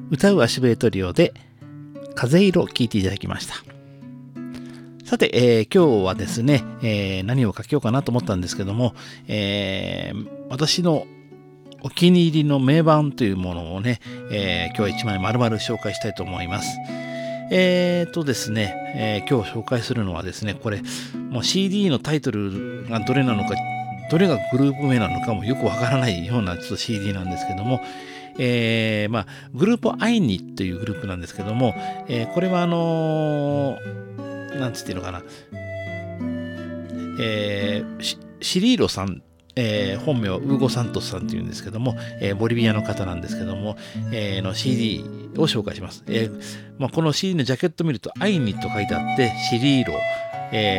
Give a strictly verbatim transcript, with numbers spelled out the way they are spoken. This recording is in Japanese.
歌う足笛トリオで風色を聴いていただきました。さて、えー、今日はですね、えー、何をかけようかなと思ったんですけども、えー、私のお気に入りの名盤というものをね、えー、今日は一枚丸々紹介したいと思います。えーとですね、えー、今日紹介するのはですね、これもう シーディー のタイトルがどれなのか、どれがグループ名なのかもよくわからないようなちょっと シーディー なんですけども、えー、まあグループアイニというグループなんですけども、えー、これはあのー、なんつっていうのかな、えー、シ, シリーロさん、えー、本名はウーゴ・サントスさんっていうんですけども、えー、ボリビアの方なんですけども、えー、の シーディー を紹介します。えーまあ、この シーディー のジャケットを見るとアイニと書いてあってシリーロ、えー